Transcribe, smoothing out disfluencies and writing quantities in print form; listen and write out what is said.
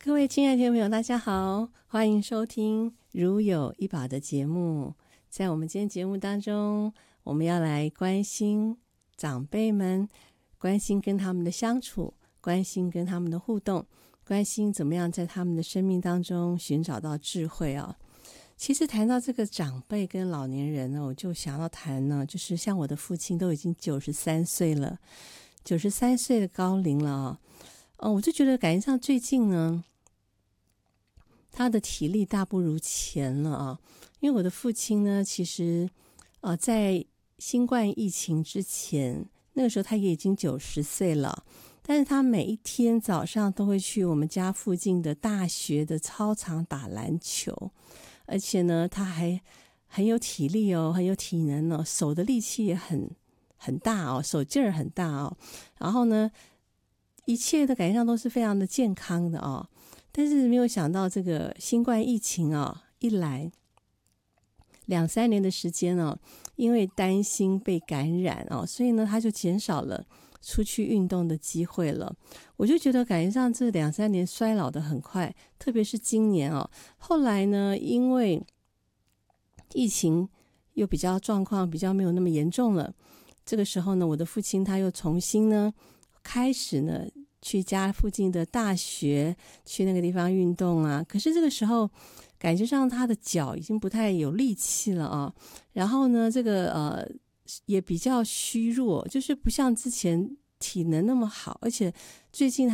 各位亲爱的听众朋友，大家好，欢迎收听如有一宝的节目。在我们今天节目当中，我们要来关心长辈们，关心跟他们的相处，关心跟他们的互动，关心怎么样在他们的生命当中寻找到智慧啊。其实谈到这个长辈跟老年人呢，我就想要谈呢，就是像我的父亲都已经93岁了，93岁的高龄了啊。我就觉得感觉上最近呢，他的体力大不如前了啊。因为我的父亲呢，其实在新冠疫情之前，那个时候他也已经90岁了，但是他每一天早上都会去我们家附近的大学的操场打篮球，而且呢，他还很有体力哦，很有体能哦，手的力气也很大哦，手劲儿很大哦。然后呢，一切的感觉上都是非常的健康的哦。但是没有想到这个新冠疫情一来2-3年的时间因为担心被感染所以呢他就减少了出去运动的机会了。我就觉得感觉上这2-3年衰老的很快，特别是今年后来呢，因为疫情又比较状况比较没有那么严重了，这个时候呢，我的父亲他又重新呢开始呢去家附近的大学，去那个地方运动啊。可是这个时候感觉上他的脚已经不太有力气了啊，然后呢这个也比较虚弱，就是不像之前体能那么好，而且最近